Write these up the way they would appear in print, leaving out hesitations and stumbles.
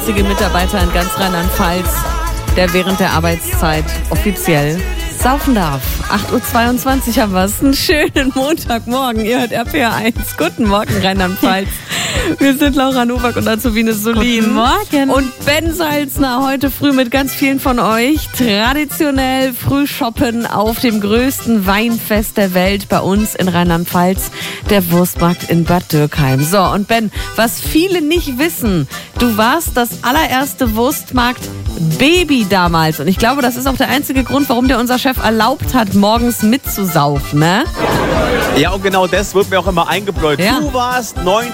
einzige Mitarbeiter in ganz Rheinland-Pfalz, der während der Arbeitszeit offiziell saufen darf. 8.22 Uhr haben wir es. Einen schönen Montagmorgen. Ihr hört RPR1. Guten Morgen, Rheinland-Pfalz. Wir sind Laura Nowak und Azubine Solin. Guten Morgen. Und Ben Salzner heute früh mit ganz vielen von euch. Traditionell früh shoppen auf dem größten Weinfest der Welt bei uns in Rheinland-Pfalz, der Wurstmarkt in Bad Dürkheim. So, und Ben, was viele nicht wissen, du warst das allererste Wurstmarkt-Baby damals. Und ich glaube, das ist auch der einzige Grund, warum dir unser Chef erlaubt hat, morgens mitzusaufen, ne? Ja, und genau das wird mir auch immer eingebläut. Ja. Du warst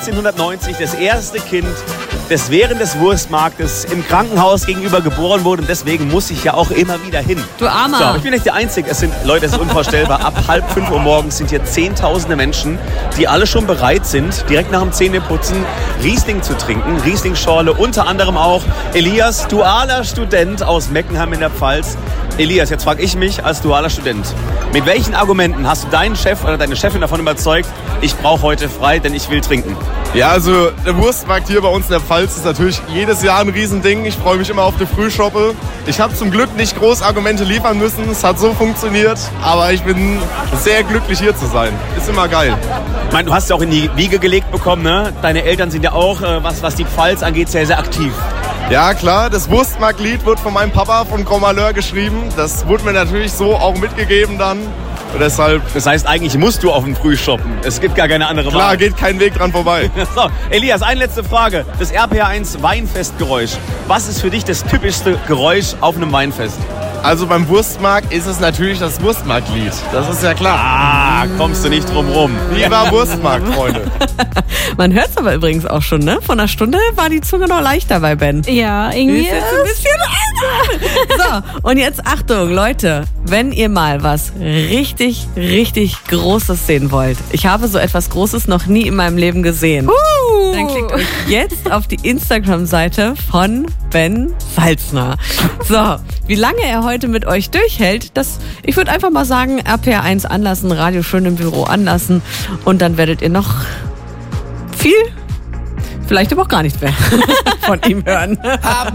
1990 das erste Kind, das während des Wurstmarktes im Krankenhaus gegenüber geboren wurde. Und deswegen muss ich ja auch immer wieder hin. Du Armer. So, aber ich bin nicht der Einzige. Leute, es ist unvorstellbar. Ab 4:30 Uhr morgens sind hier zehntausende Menschen, die alle schon bereit sind, direkt nach dem Zähneputzen Riesling zu trinken. Riesling-Schorle, unter anderem auch Elias, dualer Student aus Meckenheim in der Pfalz. Elias, jetzt frage ich mich als dualer Student, mit welchen Argumenten hast du deinen Chef oder deine Chefin davon überzeugt, ich brauche heute frei, denn ich will trinken? Ja, also der Wurstmarkt hier bei uns in der Pfalz ist natürlich jedes Jahr ein Riesending. Ich freue mich immer auf die Frühschoppe. Ich habe zum Glück nicht groß Argumente liefern müssen. Es hat so funktioniert, aber ich bin sehr glücklich hier zu sein. Ist immer geil. Ich meine, du hast ja auch in die Wiege gelegt bekommen, ne? Deine Eltern sind ja auch, was die Pfalz angeht, sehr, sehr aktiv. Ja klar, das Wurstmarkt-Lied wird von meinem Papa von Grand Malheur geschrieben. Das wurde mir natürlich so auch mitgegeben dann. Und deshalb, Das heißt, eigentlich musst du auf den Frühshoppen. Es gibt gar keine andere klar, Wahl. geht kein Weg dran vorbei. So, Elias, eine letzte Frage. Das RPR1 Weinfestgeräusch. Was ist für dich das typischste Geräusch auf einem Weinfest? Also beim Wurstmarkt ist es natürlich das Wurstmarkt-Lied. Das ist ja klar. Ah, kommst du nicht drum rum. Lieber Wurstmarkt, Freunde. Man hört es aber übrigens auch schon, ne? Von einer Stunde war die Zunge noch leichter bei Ben. Ja, irgendwie Ist jetzt ein bisschen So, und jetzt Achtung, Leute, wenn ihr mal was richtig, richtig Großes sehen wollt. Ich habe so etwas Großes noch nie in meinem Leben gesehen. Dann klickt euch jetzt auf die Instagram-Seite von Ben Salzner. So, wie lange er heute mit euch durchhält, ich würde einfach mal sagen, RPR1 anlassen, Radio schön im Büro anlassen und dann werdet ihr noch viel, vielleicht aber auch gar nicht mehr von ihm hören.